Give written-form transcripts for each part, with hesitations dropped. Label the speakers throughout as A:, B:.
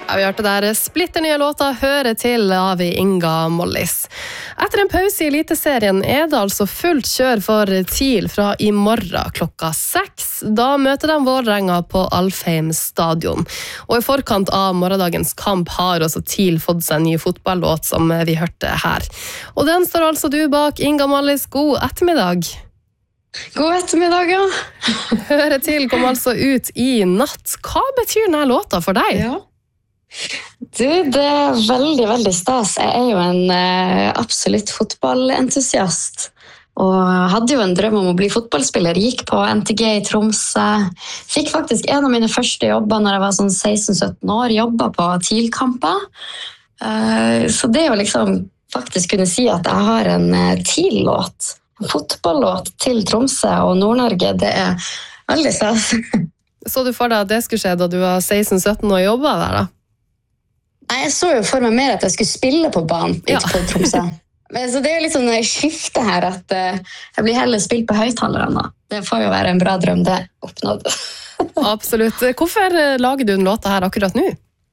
A: Ja, vi hørte der splitter nye låter Høre til av Inga Mollis. Etter en pause i Eliteserien det altså fullt kjør for TIL fra i morgen klokka 6. Da møter de Vålerenga på Alfheim stadion. Og i forkant av morgendagens kamp har også TIL fått seg en ny fotballlåt som vi hørte her. Og den står altså du bak, Inga Mollis. God ettermiddag.
B: God ettermiddag, ja.
A: Høre til kom altså ut i natt. Hva betyr denne låta for deg?
B: Ja. Du, det veldig, veldig stas. Jeg jo en absolutt fotballentusiast. Og hadde jo en drøm om å bli fotballspiller. Gikk på NTG i Tromsø. Fikk faktisk en av mine første jobber når jeg var sånn 16-17 år. Jobbet på TIL-kamper. Så det å liksom faktisk kunne si at jeg har en TIL-låt, en fotballåt til Tromsø og Nord-Norge, det veldig stas.
A: Så du for deg at det skulle skje da du var 16-17 og jobbet der da?
B: Nei, jeg så jo for meg mer at jeg skulle spille på banen ute på Tromsø. Men så det jo litt sånn skifte her at jeg blir heller spilt på høyttalerne. Det får jo være en bra drøm, det oppnådd.
A: Absolutt. Hvorfor lager du den låta her akkurat nå?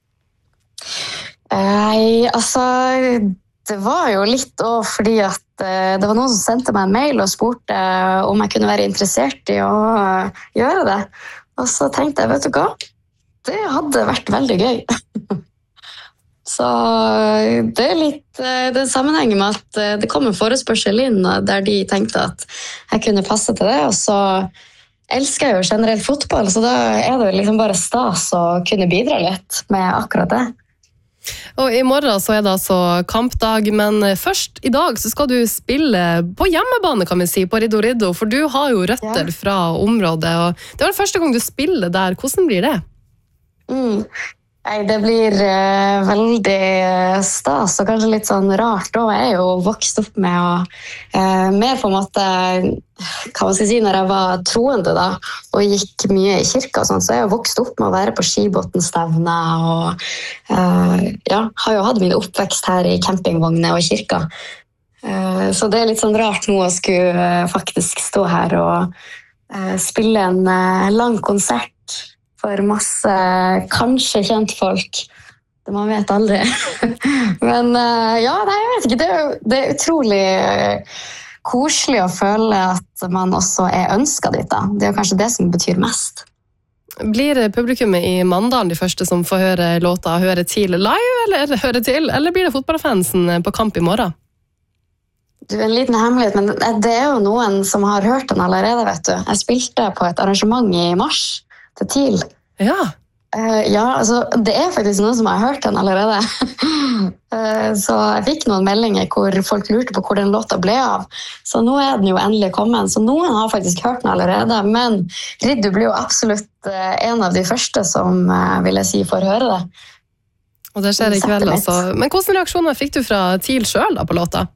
B: Altså, det var jo litt også fordi at det var noen som sendte meg en mail og spurte om jeg kunne være interessert i å gjøre det. Og så tenkte jeg, vet du hva? Det hadde vært veldig gøy. Så det litt den sammenhengen med at det kom en forespørsel inn der de tenkte at jeg kunne passe til det, og så elsker jeg jo generelt fotball, så da det liksom bare stas å kunne bidra litt med akkurat det.
A: Og i morgen så det altså kampdag, men først i dag så skal du spille på hjemmebane, kan vi si, på Riddo Riddo, for du har jo røtter fra området, og det var den første gang du spiller der. Hvordan blir det?
B: Nei, det blir veldig stas og kanskje litt sånn rart. Og jeg jo vokst opp med å mer på en måte, hva man skal si, når jeg var troende da, og gikk mye i kirka og sånt, så jeg jo vokst opp med å være på Skibotn-stevne og har jo hatt min oppvekst her i campingvognet og kirka. Så det litt sånn rart nå å skulle faktisk stå her og spille en lang konsert for masse kanskje kjent folk. Man vet aldri. Men jeg vet ikke. Det utrolig koselig å føle at man også ønsket dit da. Det kanskje det som betyr mest.
A: Blir publikummet i Mandalen de første som får høre låta Høre til live, eller Høre til? Eller blir det fotballfansen på kamp i morgen?
B: Du, en liten hemmelighet, men det jo noen som har hørt den allerede, vet du. Jeg spilte på et arrangement i mars til TIL.
A: Ja.
B: Altså, det faktisk noen som har hørt den allerede. Så jeg fikk noen meldinger hvor folk lurte på hvor den låta ble av. Så nå den jo endelig kommet. Så noen har faktisk hørt den allerede, men Riddo blir jo absolutt en av de første som vil jeg si får høre det.
A: Og det skjer i kveld altså. Men hvordan reaksjoner fikk du fra TIL selv da på låta?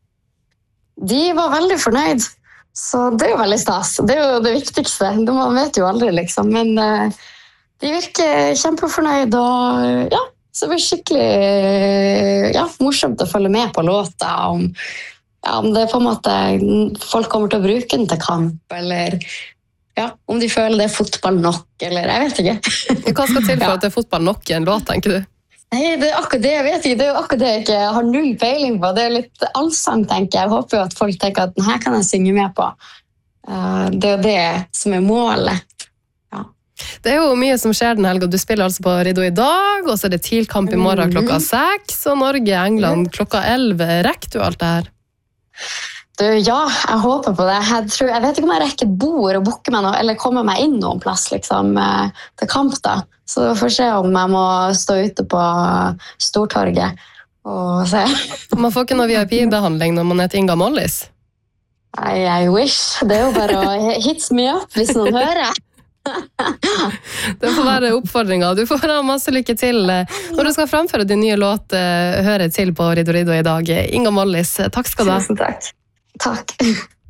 B: De var veldig fornøyd. Så det jo veldig stas. Det jo det viktigste. Man vet jo aldri, liksom. Men de virker kjempefornøyd, og så blir det skikkelig morsomt å følge med på låta. Om det på en måte folk kommer til å bruke den til kamp, eller om de føler det fotball nok, eller jeg vet ikke.
A: Hva skal til for at det fotball nok i en låt, tenker du?
B: Nei, det akkurat det, jeg vet ikke. Det jo akkurat det jeg ikke har null peiling på. Det litt allsang, tenker jeg. Jeg håper jo at folk tenker at denne kan jeg synge med på. Det jo det som målet.
A: Det jo mye som skjer den helgen. Du spiller altså på Riddo i dag, og så det TIL-kamp i morgen klokka 6, og Norge-England klokka 11. Rekker du alt det her?
B: Du, jeg håper på det. Jeg vet ikke om jeg rekker et bord og booker meg noe, eller kommer meg inn noen plass liksom, til kamp da. Så vi får se om jeg må stå ute på Stortorget og se.
A: Man får ikke noe VIP-behandling når man heter Inga Mollis?
B: I wish. Det jo bare å hits me up hvis noen hører.
A: Det får være oppfordringen. Du får ha masse lykke til når du skal framføre din nye låt Høre til på Riddo Riddo i dag. Inga Mollis, takk skal du ha.
B: Tusen takk. Takk.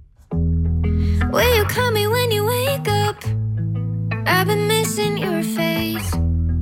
C: Will you call me when you wake up? I've been missing your face.